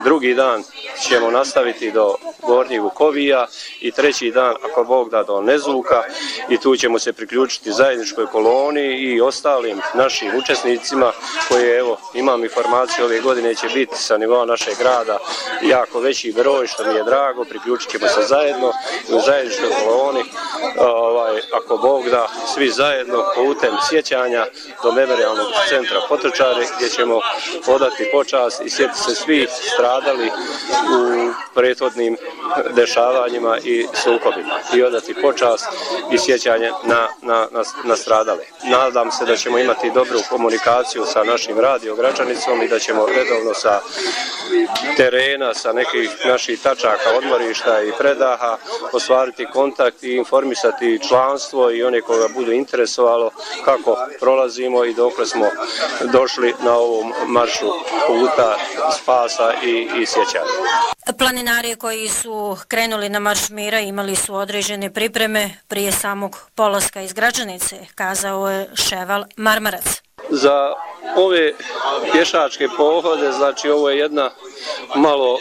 Drugi dan ćemo nastaviti do Gornjeg Vukovija i treći dan, ako Bog da, do Nezuka i tu ćemo se priključiti zajedničkoj koloni i ostalim našim učesnicima koje, evo, imam informaciju, ove godine će biti sa nivoa našeg grada jako veći broj, što mi je drago, priključit ćemo se zajedno u zajedničkoj koloni, ako Bog da, svi zajedno putem sjećanja do memorijalnog centra Potočare, gdje ćemo odati počast i sjetiti se svi stradali u prethodnim dešavanjima i sukobima i odati počast i sjećanje na stradale. Nadam se da ćemo imati dobru komunikaciju sa našim Radio Gračanicom i da ćemo redovno sa terena, sa nekih naših tačaka odmorišta i predaha ostvariti kontakt i informisati članstvo i one koga budu interesovalo kako prolazimo i dokle smo došli na ovom maršu puta spasa i sjećanja. Planinari koji su krenuli na Marš mira imali su određene pripreme prije samog polaska iz Gračanice, kazao je Ševal Marmarac. Za ove pješačke pohode, znači ovo je jedna malo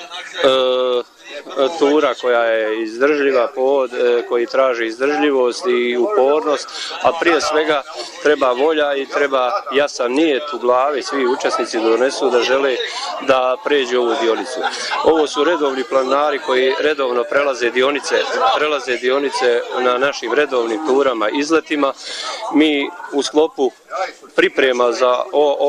tura koja je izdržljiva, pohod koji traži izdržljivost i upornost, a prije svega treba volja i treba jasan nijet u glavi, svi učesnici donesu da žele da pređu ovu dionicu. Ovo su redovni planinari koji redovno prelaze dionice na našim redovnim turama, izletima. Mi u sklopu priprema za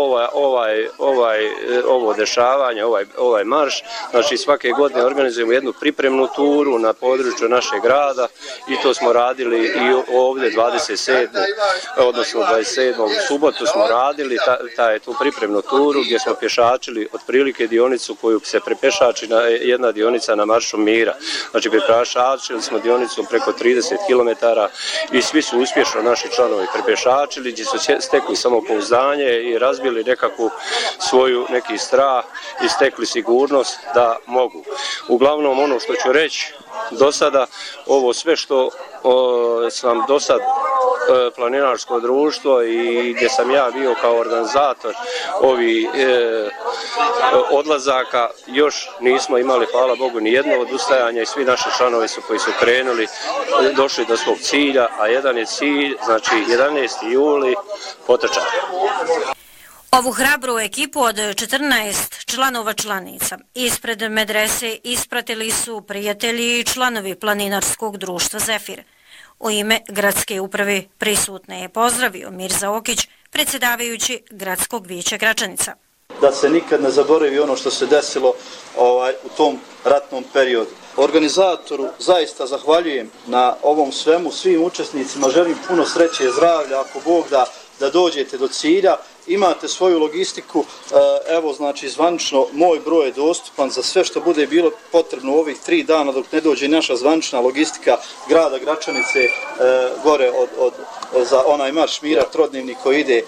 ovo dešavanje, ovaj marš, znači svake godine organizujemo jednu pripremnu turu na području našeg grada i to smo radili i ovdje 27. odnosno 27. subotu smo radili tu pripremnu turu gdje smo pješačili otprilike dionicu koju se prepješači jedna dionica na Maršu mira. Znači prepješačili smo dionicu preko 30 km i svi su uspješno naši članovi prepješačili gdje su stekli samopouzdanje i razbili neki strah i stekli sigurnost da mogu. Uglavnom ono što ću reći do sada, ovo sve što sam do sad planinarsko društvo i gdje sam ja bio kao organizator ovih odlazaka, još nismo imali, hvala Bogu, ni jedno odustajanje i svi naši članovi koji su krenuli, došli do svog cilja, a jedan je cilj, znači 11. juli, Potočar. Ovu hrabru ekipu od 14 članova članica ispred medrese ispratili su prijatelji i članovi planinarskog društva Zefir. U ime gradske uprave prisutne je pozdravio Mirza Okić, predsjedavajući gradskog vijeća Gračanica. Da se nikad ne zaboravi ono što se desilo u tom ratnom periodu. Organizatoru zaista zahvaljujem na ovom svemu, svim učesnicima želim puno sreće i zdravlja, ako Bog da dođete do cilja. Imate svoju logistiku, evo znači zvanično moj broj je dostupan za sve što bude bilo potrebno u ovih 3 dana dok ne dođe naša zvanična logistika grada Gračanice gore za onaj Marš mira trodnevni koji ide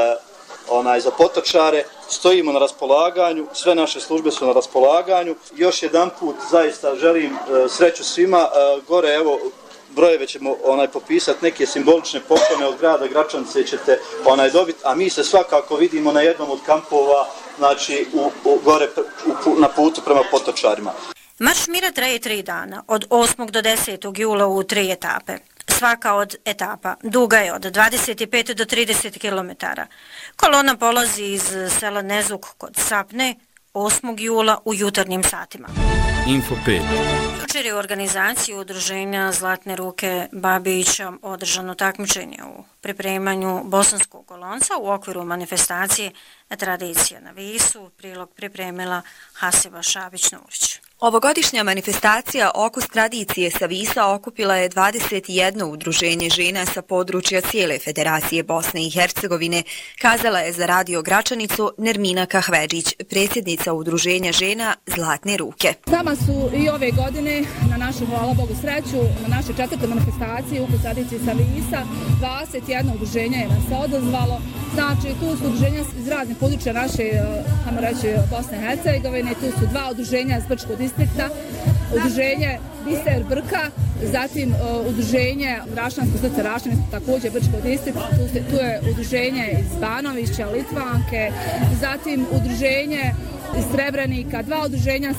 za Potočare. Stojimo na raspolaganju, sve naše službe su na raspolaganju. Još jedan put zaista želim sreću svima, gore evo brojeve ćemo popisati, neke simbolične poklone od grada Gračanice ćete dobiti, a mi se svakako vidimo na jednom od kampova, znači gore na putu prema Potočarima. Marš mira traje 3 dana, od 8. do 10. jula u 3 etape. Svaka od etapa duga je od 25 do 30 km. Kolona polazi iz sela Nezuk kod Sapne 8. jula u jutarnjim satima. Info 5. Jučer je u organizaciji udruženja Zlatne ruke Babića održano takmičenje u pripremanju bosanskog kolonca u okviru manifestacije Tradicija na Visu. Prilog pripremila Hasiba Šabić-Nurić. Ovogodišnja manifestacija Okus tradicije sa Visa okupila je 21 udruženje žena sa područja cijele Federacije Bosne i Hercegovine, kazala je za Radio Gračanicu Nermina Kahvedžić, predsjednica udruženja žena Zlatne ruke. S nama su i ove godine, na našu, hvala Bogu, sreću, na našoj 4. manifestaciji Okus tradicije sa Visa, 21 udruženja je nas se odazvalo. Znači, tu su udruženja iz raznih područja naše, kamo reći, Bosne i Hercegovine, tu su 2 udruženja iz Brčkog distrikta, udruženje Biser Brka, zatim udruženje Rašansko srce Rašanice, također Brčkog distrikta, tu je udruženje iz Banovića, Litvanke, zatim udruženje iz Srebrenika, 2 udruženja